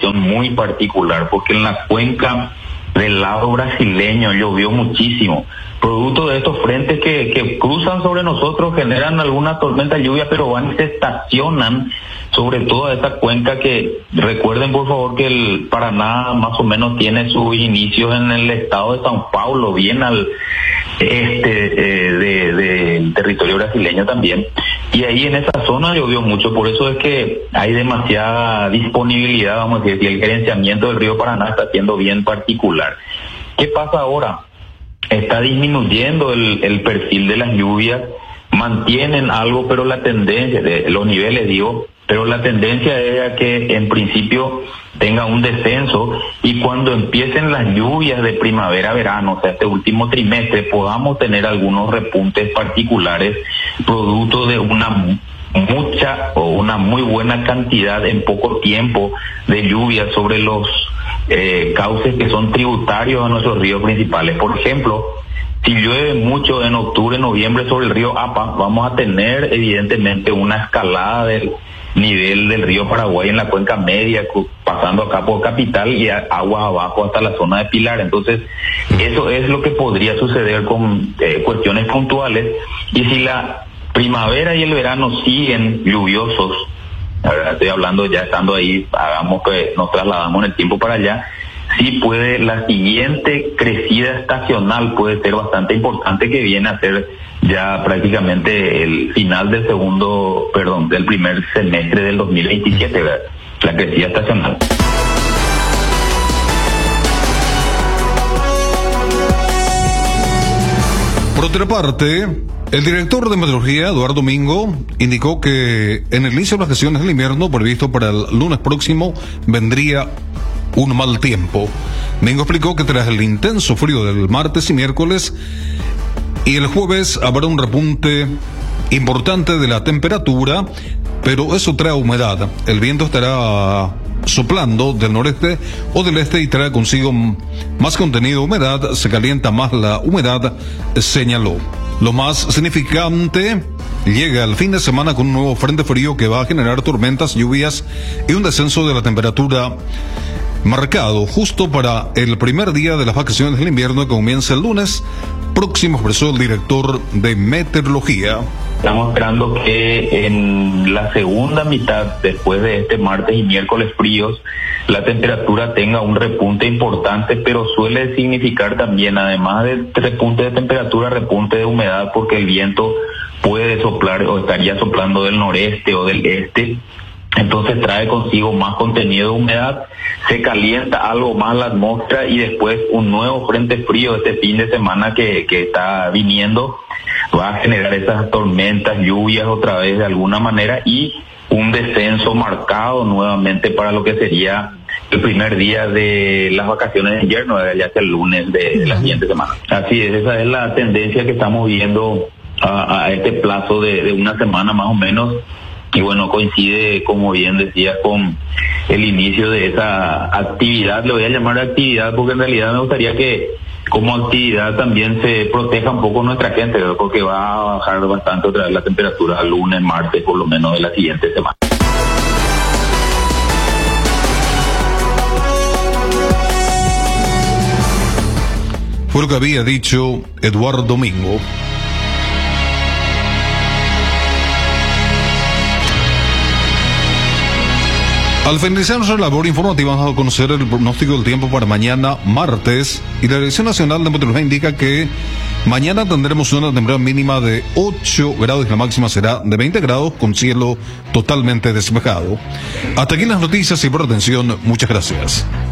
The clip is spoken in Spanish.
situación muy particular, porque en la cuenca del lado brasileño llovió muchísimo. Producto de estos frentes que cruzan sobre nosotros, generan alguna tormenta de lluvia, pero van y se estacionan sobre toda esta cuenca que, recuerden por favor que el Paraná más o menos tiene sus inicios en el estado de São Paulo, bien al del territorio brasileño también. Y ahí en esa zona llovió mucho, por eso es que hay demasiada disponibilidad, vamos a decir, y el gerenciamiento del río Paraná está siendo bien particular. ¿Qué pasa ahora? Está disminuyendo el perfil de las lluvias, mantienen algo, pero la tendencia, de los niveles digo, pero la tendencia es a que en principio tenga un descenso y cuando empiecen las lluvias de primavera-verano, o sea, este último trimestre, podamos tener algunos repuntes particulares producto de una mucha o una muy buena cantidad en poco tiempo de lluvia sobre los cauces que son tributarios a nuestros ríos principales. Por ejemplo, si llueve mucho en octubre, noviembre sobre el río Apa, vamos a tener evidentemente una escalada del nivel del río Paraguay en la cuenca media, pasando acá por Capital y aguas abajo hasta la zona de Pilar. Entonces, eso es lo que podría suceder con cuestiones puntuales. Y si la primavera y el verano siguen lluviosos, la verdad estoy hablando ya estando ahí, hagamos que nos trasladamos en el tiempo para allá, sí puede, la siguiente crecida estacional puede ser bastante importante, que viene a ser ya prácticamente el final del del primer semestre del 2027, ¿verdad? La crecida estacional. Por otra parte, el director de Meteorología, Eduardo Domingo, indicó que en el inicio de las vacaciones del invierno, previsto para el lunes próximo, vendría un mal tiempo. Domingo explicó que tras el intenso frío del martes y miércoles y el jueves habrá un repunte importante de la temperatura, pero eso trae humedad. El viento estará soplando del noreste o del este y trae consigo más contenido de humedad, se calienta más la humedad, señaló. Lo más significante, llega el fin de semana con un nuevo frente frío que va a generar tormentas, lluvias y un descenso de la temperatura marcado justo para el primer día de las vacaciones del invierno que comienza el lunes próximo, expresó el director de Meteorología. Estamos esperando que en la segunda mitad, después de este martes y miércoles fríos, la temperatura tenga un repunte importante, pero suele significar también, además del repunte de temperatura, repunte de humedad, porque el viento puede soplar o estaría soplando del noreste o del este. Entonces trae consigo más contenido de humedad, se calienta algo más la atmósfera y después un nuevo frente frío este fin de semana que está viniendo va a generar esas tormentas, lluvias otra vez de alguna manera y un descenso marcado nuevamente para lo que sería el primer día de las vacaciones de invierno, ya que el lunes de la siguiente semana. Así es, esa es la tendencia que estamos viendo a este plazo de una semana más o menos. Y bueno, coincide, como bien decía, con el inicio de esa actividad. Le voy a llamar actividad porque en realidad me gustaría que como actividad también se proteja un poco nuestra gente, ¿verdad? Porque va a bajar bastante otra vez la temperatura el lunes, martes, por lo menos de la siguiente semana. Fue lo que había dicho Eduardo Domingo. Al finalizar nuestra labor informativa, vamos a conocer el pronóstico del tiempo para mañana martes, y la Dirección Nacional de Meteorología indica que mañana tendremos una temperatura mínima de 8 grados y la máxima será de 20 grados con cielo totalmente despejado. Hasta aquí las noticias y por atención, muchas gracias.